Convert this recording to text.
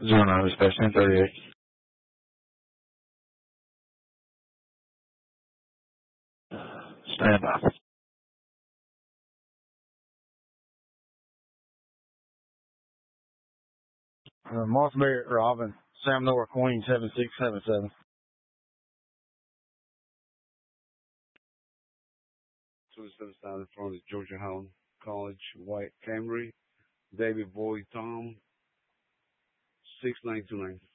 09, dispatch 1038. Stand by. Martha Barrett, Robin, Sam Nora Queen, 7677. Down in front of Georgia Hound College, White Camry, David Boyd Tom, 6929.